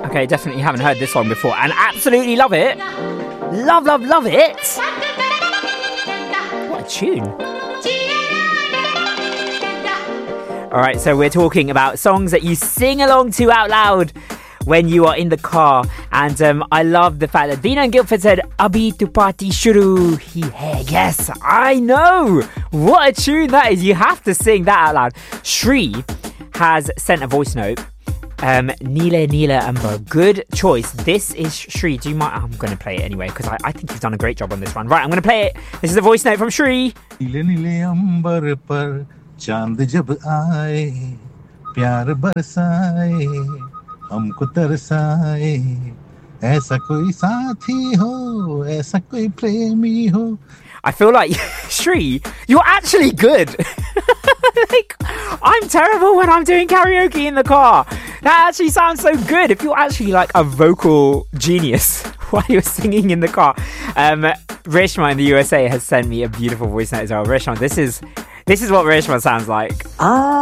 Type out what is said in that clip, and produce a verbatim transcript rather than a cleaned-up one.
Okay, definitely haven't heard this song before and absolutely love it. Love, love, love it. What a tune. Alright, so we're talking about songs that you sing along to out loud when you are in the car. And um, I love the fact that Dina and Guildford said, Abhi tu party shuru hi hai. Yes, I know. What a tune that is. You have to sing that out loud. Shri has sent a voice note. Um, Neela Neela Amber. Good choice. This is Shri. Do you mind? I'm going to play it anyway because I, I think you've done a great job on this one. Right, I'm going to play it. This is a voice note from Shri. Neela Neela Amber par चांद जब आए प्यार बरसाए हमको तरसाए ऐसा कोई साथी हो ऐसा कोई प्रेमी हो. I feel like, Shri, you're actually good. Like, I'm terrible when I'm doing karaoke in the car. That actually sounds so good. If you're actually like a vocal genius while you're singing in the car. Um, Reshma in the U S A has sent me a beautiful voice note as well. Reshma, this is this is what Reshma sounds like. Ah.